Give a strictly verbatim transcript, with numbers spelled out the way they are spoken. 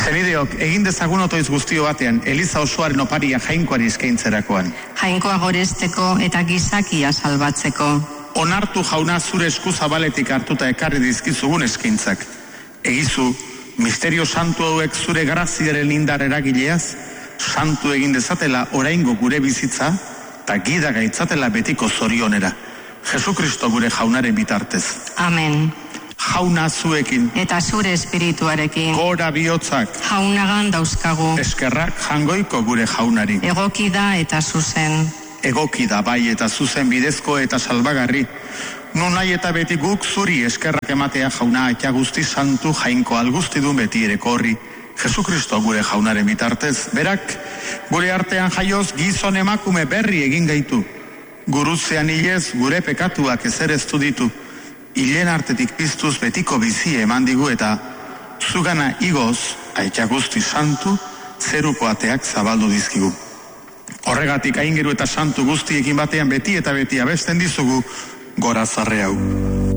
Zenideok, egin dezagun otoiz guztio batean, Eliza osoaren oparia jainkoari eskaintzerakoan. Jainkoa goresteko eta gizakia salbatzeko. Onartu jauna zure eskuzabaletik hartuta ekarri dizkizugun eskaintzak. Egizu, misterio santu hauek zure graziaren indar eragileaz, santu egin dezatela oraingo gure bizitza, eta gida gaitzatela betiko zorionera. Jesukristo gure jaunaren bitartez. Amen. Jauna zuekin. Eta zure espirituarekin. Gora bihotzak. Jaunagan dauzkagu. Eskerrak jangoiko gure jaunari. Egoki da eta zuzen. Egoki da bai eta zuzen bidezko eta salbagarri. Nun nahi eta beti guk zuri eskerrak ematea jauna aita guzti santu jainko alguztidun beti ereko horri. Jesukristo gure jaunaren bitartez. Berak, gure artean jaioz gizon emakume berri egin gaitu. Gurutzean hilez gure pekatuak ezereztu ditu. Hilen artetik piztuz betiko bizie eman digu eta zugana igoz, aita guzti santu, zeruko ateak zabaldu dizkigu. Horregatik aingeru eta santu guztiekin batean beti eta beti abesten dizugu gora zarre hau.